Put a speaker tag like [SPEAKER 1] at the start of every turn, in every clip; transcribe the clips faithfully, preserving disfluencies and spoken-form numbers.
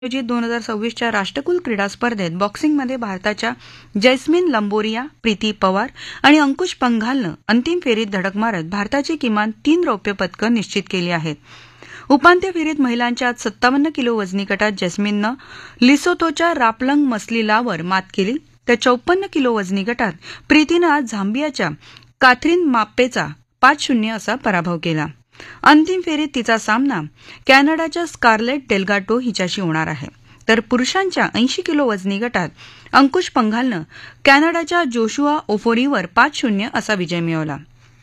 [SPEAKER 1] आयोजित दोन हजार सव्वीसच्या राष्ट्रकुल क्रीडा स्पर्धेत बॉक्सिंगमध्ये भारताच्या जैस्मिन लंबोरिया, प्रीती पवार आणि अंकुश पंघालनं अंतिम फेरीत धडक मारत भारताची किमान तीन रौप्य पदकं निश्चित केली आहेत. उपांत्य फेरीत महिलांच्या आज सत्तावन्न किलो वजनी गटात जैस्मिननं लिसोथोच्या रापलंग मसलीलावर मात केली, तर चौपन्न किलो वजनी गटात प्रीतीनं आज झांबियाच्या काथरीन माप्पेचा पाच शून्य असा पराभव केला. अंतिम फेरीत तिचा सामना कॅनडाच्या स्कारलेट डेल्गाटो हिच्याशी होणार आहे. तर पुरुषांच्या ऐंशी किलो वजनी गटात अंकुश पंघालनं कॅनडाच्या जोशुआ ओफोरीवर पाच शून्य असा विजय मिळवला.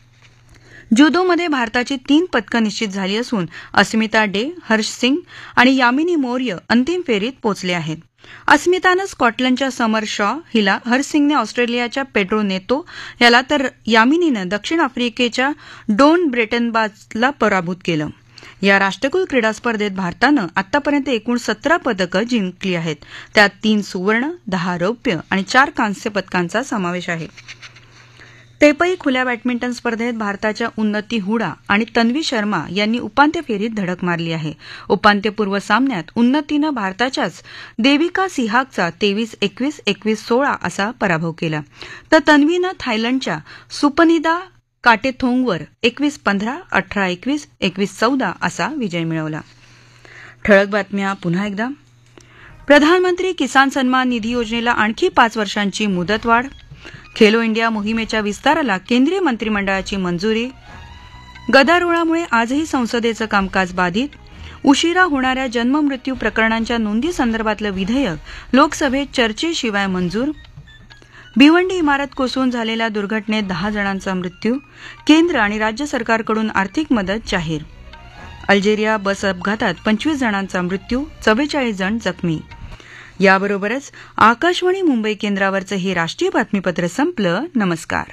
[SPEAKER 1] जुदोमध्ये भारताची तीन पदकं निश्चित झाली असून अस्मिता डे, हर्ष सिंग आणि यामिनी मौर्य अंतिम फेरीत पोचले आहेत. अस्मितानं स्कॉटलंडच्या समर शॉ हिला, हर्षसिंगने ऑस्ट्रेलियाच्या पेड्रो नेतो याला तर यामिनीनं दक्षिण आफ्रिकेच्या डोन ब्रेटनबाजला पराभूत केलं. या राष्ट्रकुल क्रीडा स्पर्धेत भारतानं आतापर्यंत एकूण सतरा पदकं जिंकली आहेत. त्यात तीन सुवर्ण, दहा रौप्य आणि चार कांस्य पदकांचा समावेश आहे. तेपई खुल्या बॅडमिंटन स्पर्धेत भारताच्या उन्नती हुडा आणि तन्वी शर्मा यांनी उपांत्य फेरीत धडक मारली आहे. उपांत्यपूर्व सामन्यात उन्नतीनं भारताच्याच देविका सिहागचा तेवीस एकवीस, एकवीस सोळा असा पराभव केला, तर तन्वीनं थायलंडच्या सुपनिदा काटेथोंगवर एकवीस पंधरा, अठरा एकवीस, एकवीस चौदा असा विजय मिळवला. ठळक बातम्या पुन्हा एकदा. प्रधानमंत्री किसान सन्मान निधी योजनेला आणखी पाच वर्षांची मुदतवाढ. खेलो इंडिया मोहिमेच्या विस्ताराला केंद्रीय मंत्रिमंडळाची मंजुरी. गदारोळामुळे आजही संसदेचं कामकाज बाधित. उशिरा होणाऱ्या जन्ममृत्यू प्रकरणांच्या नोंदीसंदर्भातलं विधेयक लोकसभेत चर्चेशिवाय मंजूर. भिवंडी इमारत कोसळून झालेल्या दुर्घटनेत दहा जणांचा मृत्यू. केंद्र आणि राज्य सरकारकडून आर्थिक मदत जाहीर. अल्जेरिया बस अपघातात पंचवीस जणांचा मृत्यू, चव्वेचाळीस जण जखमी. याबरोबरच आकाशवाणी मुंबई केंद्रावरचं हे राष्ट्रीय बातमीपत्र संपलं. नमस्कार.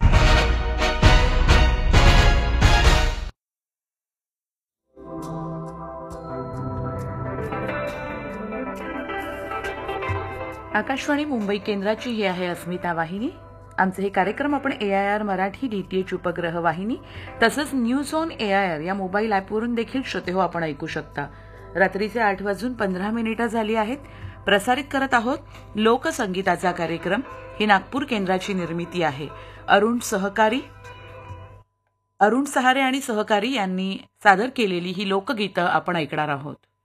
[SPEAKER 2] आकाशवाणी मुंबई केंद्राची ही आहे अस्मिता वाहिनी. आमचे हे कार्यक्रम आपण ए आय आर मराठी डीटीएच उपग्रह वाहिनी तसंच news on A I R या मोबाईल ॲपवरून देखील श्रोतेहो आपण ऐकू शकता. रात्रीचे आठ वाजून पंधरा मिनिटं झाली आहेत. प्रसारित करत आहोत लोकसंगीताचा कार्यक्रम. ही नागपूर केंद्राची निर्मिती आहे. अरुण सहकारी अरुण सहारे आणि सहकारी यांनी सादर केलेली ही लोकगीतं आपण ऐकणार आहोत.